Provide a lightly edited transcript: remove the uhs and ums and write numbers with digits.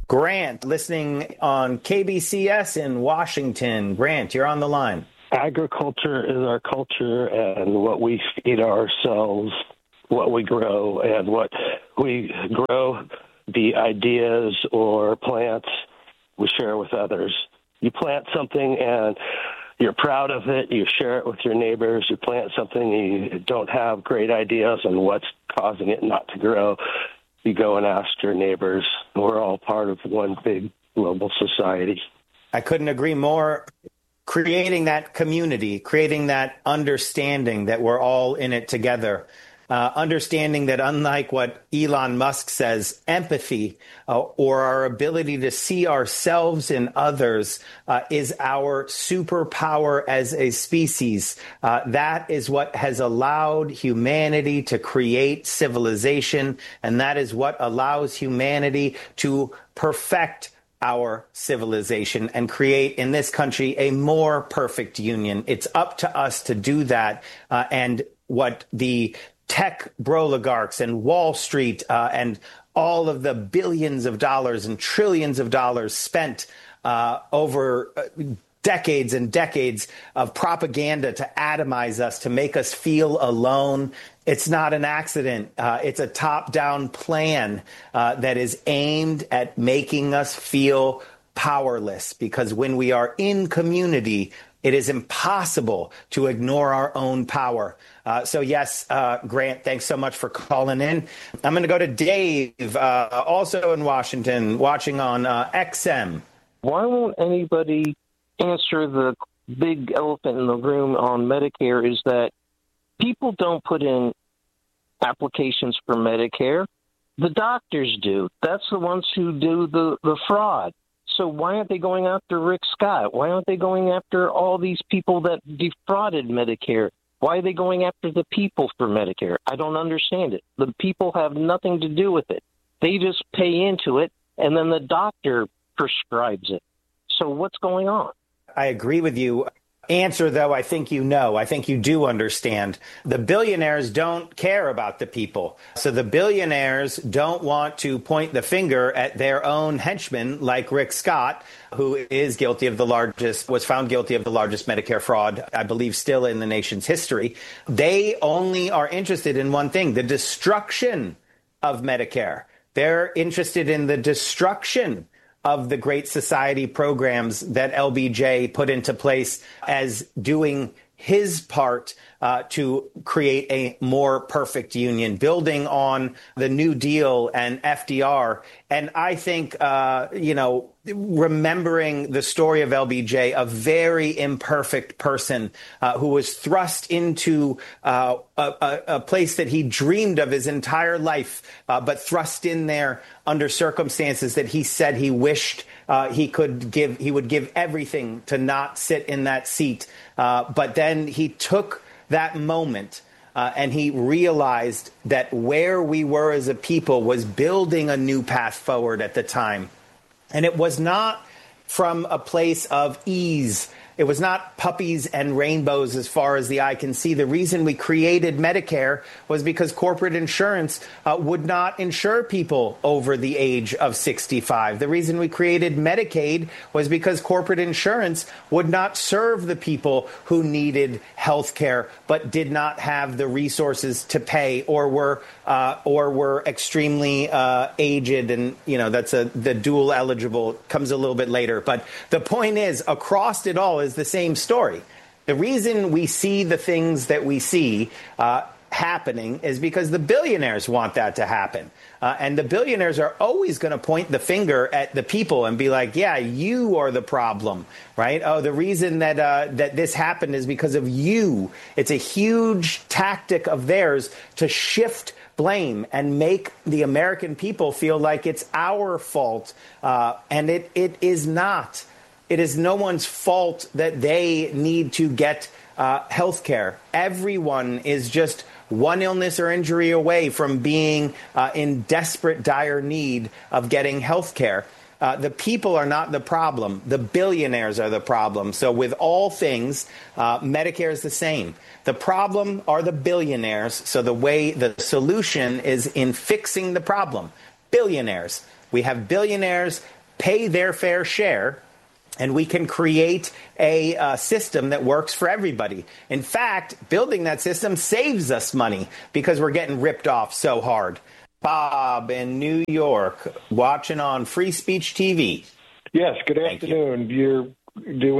Grant, listening on KBCS in Washington. Grant, you're on the line. Agriculture is our culture, and what we feed ourselves, what we grow, and what we grow, be ideas or plants, we share with others. You plant something and you're proud of it, you share it with your neighbors. You plant something and you don't have great ideas on what's causing it not to grow, you go and ask your neighbors. We're all part of one big global society. I couldn't agree more. Creating that community, creating that understanding that we're all in it together, understanding that unlike what Elon Musk says, empathy or our ability to see ourselves in others is our superpower as a species. That is what has allowed humanity to create civilization, and that is what allows humanity to perfect our civilization and create in this country a more perfect union. It's up to us to do that. And what the tech broligarchs and Wall Street and all of the billions of dollars and trillions of dollars spent over decades and decades of propaganda to atomize us, to make us feel alone. It's not an accident. It's a top-down plan that is aimed at making us feel powerless, because when we are in community, it is impossible to ignore our own power. So, yes, Grant, thanks so much for calling in. I'm going to go to Dave, also in Washington, watching on XM. Why won't anybody answer the big elephant in the room on Medicare? Is that people don't put in applications for Medicare. The doctors do. That's the ones who do the fraud. So why aren't they going after Rick Scott? Why aren't they going after all these people that defrauded Medicare? Why are they going after the people for Medicare? I don't understand it. The people have nothing to do with it. They just pay into it, and then the doctor prescribes it. So what's going on? I agree with you. Answer, though, I think you know. I think you do understand. The billionaires don't care about the people. So the billionaires don't want to point the finger at their own henchmen like Rick Scott, who is guilty of was found guilty of the largest Medicare fraud, I believe, still in the nation's history. They only are interested in one thing, the destruction of Medicare. They're interested in the destruction of the Great Society programs that LBJ put into place as doing his part to create a more perfect union, building on the New Deal and FDR. And I think, remembering the story of LBJ, a very imperfect person who was thrust into a place that he dreamed of his entire life, but thrust in there under circumstances that he said he wished he would give everything to not sit in that seat. But then he took that moment and he realized that where we were as a people was building a new path forward at the time. And it was not from a place of ease. It was not puppies and rainbows as far as the eye can see. The reason we created Medicare was because corporate insurance would not insure people over the age of 65. The reason we created Medicaid was because corporate insurance would not serve the people who needed health care but did not have the resources to pay or were extremely aged. And, that's the dual eligible comes a little bit later. But the point is, across it all is the same story. The reason we see the things that we see happening is because the billionaires want that to happen. And the billionaires are always going to point the finger at the people and be like, yeah, you are the problem, right? Oh, the reason that this happened is because of you. It's a huge tactic of theirs to shift blame and make the American people feel like it's our fault. And it is not. It is no one's fault that they need to get health care. Everyone is just one illness or injury away from being in desperate, dire need of getting health care. The people are not the problem. The billionaires are the problem. So with all things, Medicare is the same. The problem are the billionaires. So the solution is in fixing the problem. billionaires. We have billionaires pay their fair share, and we can create a system that works for everybody. In fact, building that system saves us money because we're getting ripped off so hard. Bob in New York, watching on Free Speech TV. Yes, good afternoon. You're doing